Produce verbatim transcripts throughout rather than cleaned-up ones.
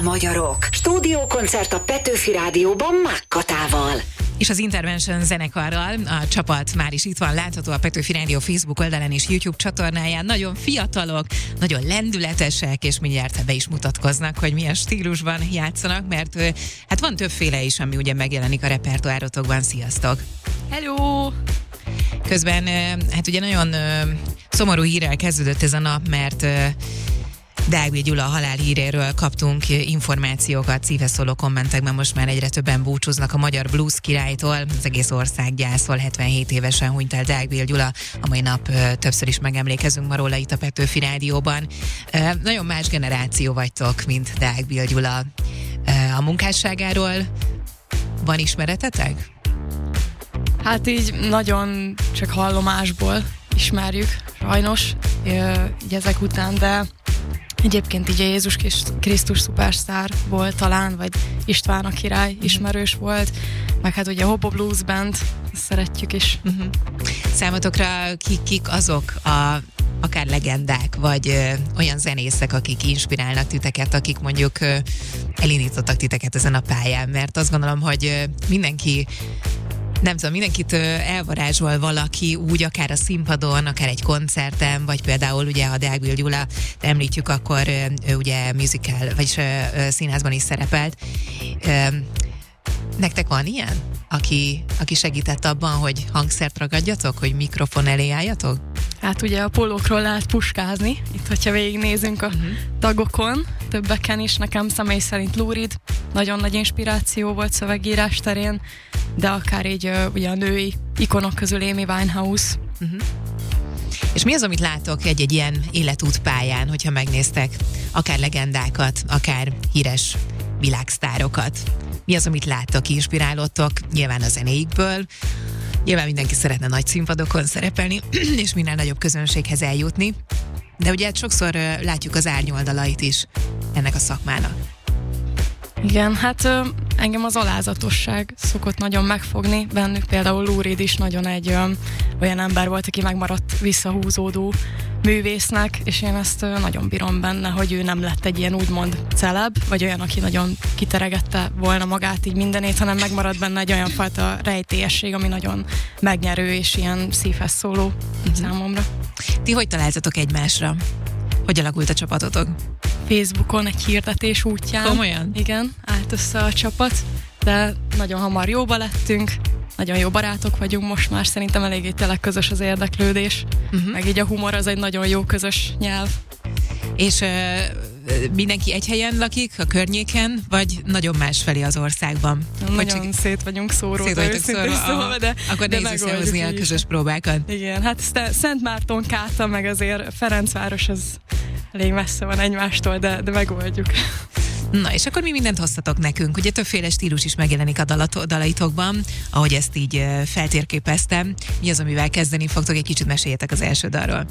magyarok! Stúdiókoncert a Petőfi Rádióban Mákkatával. És az Intervention zenekarral a csapat már is itt van, látható a Petőfi Rádió Facebook oldalán és YouTube csatornáján. Nagyon fiatalok, nagyon lendületesek, és mindjárt be is mutatkoznak, hogy milyen stílusban játszanak, mert hát van többféle is, ami ugye megjelenik a repertoárotokban. Sziasztok! Hello! Közben hát ugye nagyon szomorú hírrel kezdődött ez a nap, mert Deák Bél Gyula halálhíréről kaptunk információkat, szíveszóló kommentekben most már egyre többen búcsúznak a magyar blues királytól. Az egész ország gyászol, hetvenhét évesen hunyt el Deák Bél Gyula. A mai nap többször is megemlékezünk ma róla itt a Petőfi Rádióban. Nagyon más generáció vagytok, mint Deák Bél Gyula. A munkásságáról van ismeretetek? Hát így nagyon csak hallomásból ismerjük, sajnos, így ezek után, de egyébként így a Jézus Krisztus szupersztár volt talán, vagy István a király ismerős volt, meg hát ugye a Hobo Blues Band, ezt szeretjük is. Uh-huh. Számotokra kik, kik azok a akár legendák, vagy ö, olyan zenészek, akik inspirálnak titeket, akik mondjuk ö, elindítottak titeket ezen a pályán, mert azt gondolom, hogy ö, mindenki Nem tudom, mindenkit elvarázsol valaki úgy, akár a színpadon, akár egy koncerten, vagy például ugye, ha Deák Bél Gyula említjük, akkor ő ugye musical, vagyis színházban is szerepelt. Nektek van ilyen, aki, aki segített abban, hogy hangszert ragadjatok, hogy mikrofon elé álljatok? Hát ugye a pólókról lehet puskázni, itt hogyha végignézünk a uh-huh. tagokon, többeken is, nekem személy szerint Lou Reed nagyon nagy inspiráció volt szövegírás terén, de akár így ugye a női ikonok közül Amy Winehouse. Uh-huh. És mi az, amit látok egy-egy ilyen életútpályán, hogyha megnéztek akár legendákat, akár híres világsztárokat? Mi az, amit láttok, inspirálódtok? Nyilván a zenéikből, nyilván mindenki szeretne nagy színpadokon szerepelni, és minél nagyobb közönséghez eljutni, de ugye sokszor látjuk az árnyoldalait is ennek a szakmának. Igen, hát ö, engem az alázatosság szokott nagyon megfogni bennük, például Lou Reed is nagyon egy ö, olyan ember volt, aki megmaradt visszahúzódó művésznek, és én ezt ö, nagyon bírom benne, hogy ő nem lett egy ilyen úgymond celeb, vagy olyan, aki nagyon kiteregette volna magát így mindenét, hanem megmaradt benne egy olyan fajta rejtélyesség, ami nagyon megnyerő és ilyen szívhez szóló uh-huh. számomra. Ti hogy találtatok egymásra? Hogy alakult a csapatotok? Facebookon egy hirdetés útján. Komolyan? Igen, állt össze a csapat, de nagyon hamar jóba lettünk, nagyon jó barátok vagyunk most már, szerintem eléggé tényleg közös az érdeklődés, uh-huh. meg így a humor az egy nagyon jó közös nyelv. És uh, mindenki egy helyen lakik, a környéken, vagy nagyon másfelé az országban? Nagyon csak szét vagyunk szórózva, őszintén szólva, de akkor de nehéz összehozni a közös próbákat. Igen, hát Szentmárton Káta, meg azért Ferencváros, az elég messze van egymástól, de, de megoldjuk. Na, és akkor mi mindent hoztatok nekünk? Ugye többféle stílus is megjelenik a dalat, dalaitokban, ahogy ezt így uh, feltérképeztem. Mi az, amivel kezdeni fogtok? Egy kicsit meséljetek az első dalról.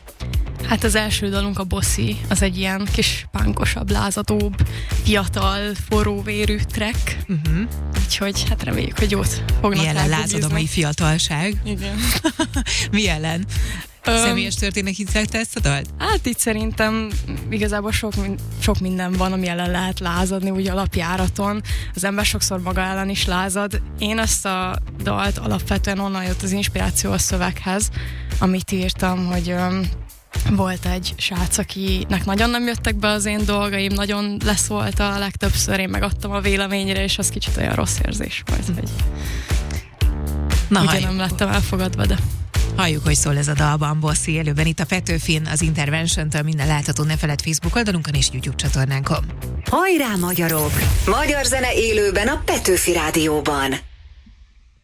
Hát az első dalunk a Bossy, az egy ilyen kis pánkosabb, lázadóbb, fiatal, forróvérű track. Uh-huh. Úgyhogy hát reméljük, hogy jót fognak. Mi ellen lázad a mai fiatalság? Igen. Mi ellen? Um, Személyes történetet te ezt a dalt? Hát itt szerintem igazából sok, sok minden van, ami ellen lehet lázadni, úgy alapjáraton. Az ember sokszor maga ellen is lázad. Én ezt a dalt alapvetően onnan jött az inspiráció a szöveghez, amit írtam, hogy um, volt egy srác, akinek nagyon nem jöttek be az én dolgaim, nagyon leszólta a legtöbbször, én megadtam a véleményre, és az kicsit olyan rossz érzés volt, hogy Na, ugye nem lettem elfogadva, de halljuk, hogy szól ez a dalban Bossy, élőben itt a Petőfin, az Intervention-től minden látható, ne feledd Facebook oldalunkon és YouTube csatornánkon. Hajrá magyarok! Magyar zene élőben a Petőfi Rádióban.